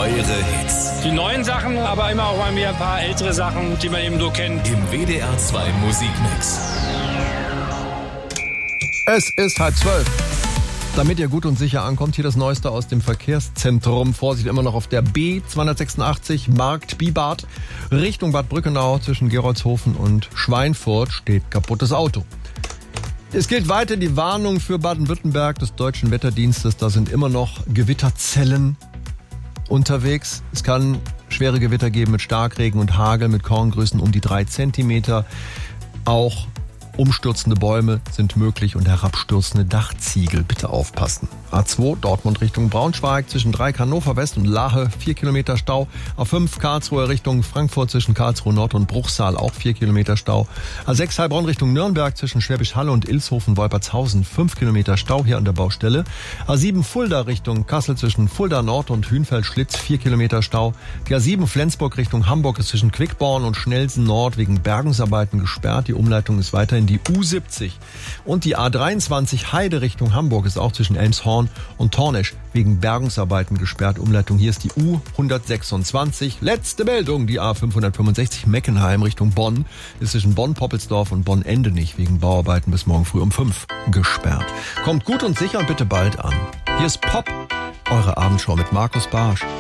Eure Hits. Die neuen Sachen, aber immer auch mal wieder ein paar ältere Sachen, die man eben so kennt. Im WDR 2 Musikmix. Es ist 11:30. Damit ihr gut und sicher ankommt, hier das Neueste aus dem Verkehrszentrum. Vorsicht, immer noch auf der B286 Markt Bibart Richtung Bad Brückenau zwischen Geroldshofen und Schweinfurt steht kaputtes Auto. Es gilt weiter die Warnung für Baden-Württemberg des Deutschen Wetterdienstes. Da sind immer noch Gewitterzellen unterwegs. Es kann schwere Gewitter geben mit Starkregen und Hagel mit Korngrößen um die 3 Zentimeter. Auch umstürzende Bäume sind möglich und herabstürzende Dachziegel. Bitte aufpassen. A2 Dortmund Richtung Braunschweig zwischen Dreieck Hannover West und Lahe 4 Kilometer Stau. A5 Karlsruhe Richtung Frankfurt zwischen Karlsruhe Nord und Bruchsal auch 4 Kilometer Stau. A6 Heilbronn Richtung Nürnberg zwischen Schwäbisch Halle und Ilshofen-Wolpertshausen 5 Kilometer Stau hier an der Baustelle. A7 Fulda Richtung Kassel zwischen Fulda Nord und Hünfeld-Schlitz 4 Kilometer Stau. Die A7 Flensburg Richtung Hamburg ist zwischen Quickborn und Schnelsen Nord wegen Bergungsarbeiten gesperrt. Die Umleitung ist weiterhin die U70. Und die A23 Heide Richtung Hamburg ist auch zwischen Elmshorn und Tornesch wegen Bergungsarbeiten gesperrt. Umleitung hier ist die U126. Letzte Meldung, die A565 Meckenheim Richtung Bonn ist zwischen Bonn-Poppelsdorf und Bonn-Endenich wegen Bauarbeiten bis morgen früh um 5 gesperrt. Kommt gut und sicher und bitte bald an. Hier ist Pop, eure Abendshow mit Markus Barsch.